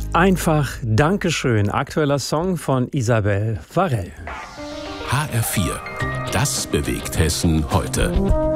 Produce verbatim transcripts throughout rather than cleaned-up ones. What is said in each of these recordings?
Einfach Dankeschön. Aktueller Song von Isabel Varell. H R vier. Das bewegt Hessen heute.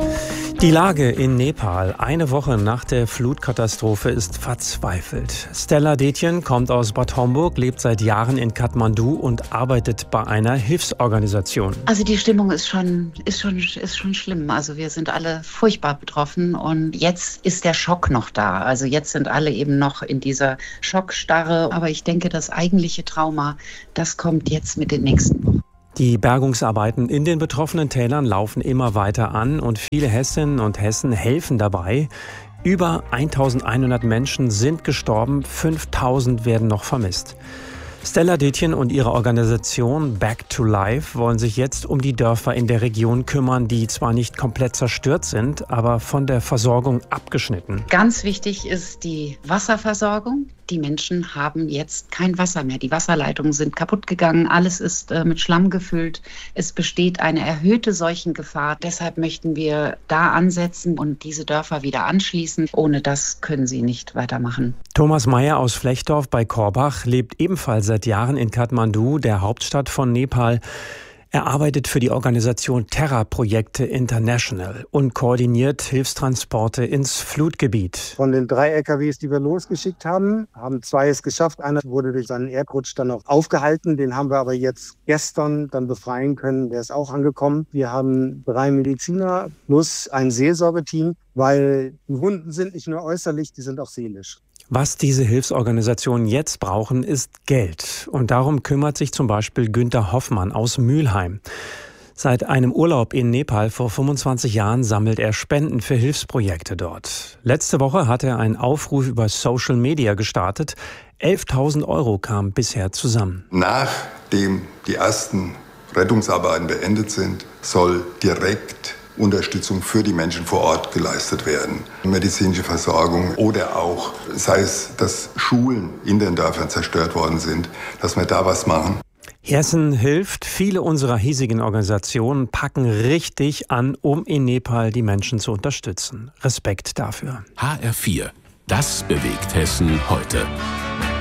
Die Lage in Nepal eine Woche nach der Flutkatastrophe ist verzweifelt. Stella Detjen kommt aus Bad Homburg, lebt seit Jahren in Kathmandu und arbeitet bei einer Hilfsorganisation. Also die Stimmung ist schon, ist schon, ist schon schlimm. Also wir sind alle furchtbar betroffen und jetzt ist der Schock noch da. Also jetzt sind alle eben noch in dieser Schockstarre. Aber ich denke, das eigentliche Trauma, das kommt jetzt mit den nächsten Wochen. Die Bergungsarbeiten in den betroffenen Tälern laufen immer weiter an und viele Hessinnen und Hessen helfen dabei. Über eintausendeinhundert Menschen sind gestorben, fünftausend werden noch vermisst. Stella Detjen und ihre Organisation Back to Life wollen sich jetzt um die Dörfer in der Region kümmern, die zwar nicht komplett zerstört sind, aber von der Versorgung abgeschnitten. Ganz wichtig ist die Wasserversorgung. Die Menschen haben jetzt kein Wasser mehr. Die Wasserleitungen sind kaputt gegangen. Alles ist äh, mit Schlamm gefüllt. Es besteht eine erhöhte Seuchengefahr. Deshalb möchten wir da ansetzen und diese Dörfer wieder anschließen. Ohne das können sie nicht weitermachen. Thomas Meyer aus Flechdorf bei Korbach lebt ebenfalls seit Jahren in Kathmandu, der Hauptstadt von Nepal. Er arbeitet für die Organisation Terra-Projekte International und koordiniert Hilfstransporte ins Flutgebiet. Von den drei L K Ws, die wir losgeschickt haben, haben zwei es geschafft. Einer wurde durch seinen Erdrutsch dann noch aufgehalten. Den haben wir aber jetzt gestern dann befreien können. Der ist auch angekommen. Wir haben drei Mediziner plus ein Seelsorgeteam, weil die Wunden sind nicht nur äußerlich, die sind auch seelisch. Was diese Hilfsorganisationen jetzt brauchen, ist Geld. Und darum kümmert sich zum Beispiel Günther Hoffmann aus Mülheim. Seit einem Urlaub in Nepal vor fünfundzwanzig Jahren sammelt er Spenden für Hilfsprojekte dort. Letzte Woche hat er einen Aufruf über Social Media gestartet. elftausend Euro kamen bisher zusammen. Nachdem die ersten Rettungsarbeiten beendet sind, soll direkt Unterstützung für die Menschen vor Ort geleistet werden. Medizinische Versorgung oder auch, sei es, dass Schulen in den Dörfern zerstört worden sind, dass wir da was machen. Hessen hilft. Viele unserer hiesigen Organisationen packen richtig an, um in Nepal die Menschen zu unterstützen. Respekt dafür. H R vier. Das bewegt Hessen heute.